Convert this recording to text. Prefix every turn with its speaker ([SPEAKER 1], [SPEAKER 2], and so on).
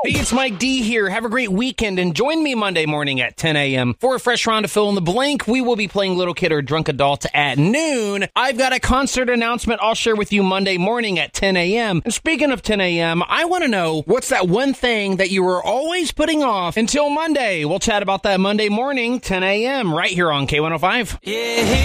[SPEAKER 1] Hey, it's Mike D here. Have a great weekend and join me Monday morning at 10 a.m. for a fresh round of Fill in the Blank. We will be playing Little Kid or Drunk Adult at noon. I've got a concert announcement I'll share with you Monday morning at 10 a.m. And speaking of 10 a.m., I want to know what's that one thing that you were always putting off until Monday. We'll chat about that Monday morning, 10 a.m. right here on K105. Yeah.